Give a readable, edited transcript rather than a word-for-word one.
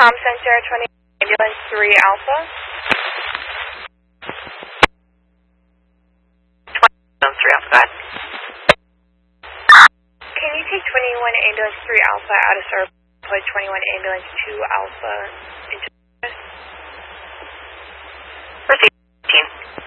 Com Center, 20 Ambulance 3 Alpha. 20 3 Alpha, go ahead. Can you take 21 Ambulance 3 Alpha out of service? Put 21 Ambulance 2 Alpha into service? Proceed.